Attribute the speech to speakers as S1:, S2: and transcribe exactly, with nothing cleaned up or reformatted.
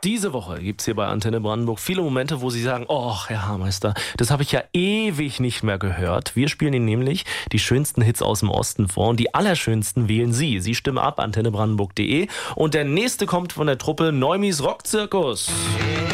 S1: diese Woche gibt es hier bei Antenne Brandenburg viele Momente, wo Sie sagen, oh, Herr Hameister, das habe ich ja ewig nicht mehr gehört. Wir spielen Ihnen nämlich die schönsten Hits aus dem Osten vor und die allerschönsten wählen Sie. Sie stimmen ab, antenne brandenburg punkt de, und der nächste kommt von der Truppe Neumis Rockzirkus.